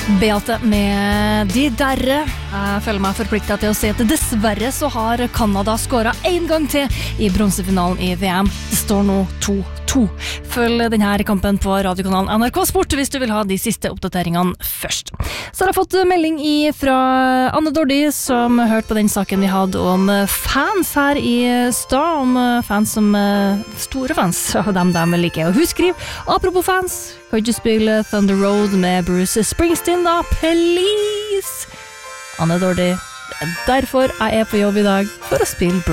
Beate med de derre. Jeg føler meg forpliktet til å si at dessverre så har Kanada skåret en gang til i bronsefinalen i VM. Det står nå 2-2. Følg denne kampen på radiokanalen NRK Sport hvis du vil ha de siste oppdateringene først. Så har jeg fått melding fra Anne Dordi som hørte på den saken vi hadde om fans her i stad, om fans som store fans av dem liker. Og hun skriver, apropos fans, kan du ikke spille Thunder Road med Bruce Springsteen da, please? Anne Dordi, derfor jeg på jobb i dag for å spille Bruce.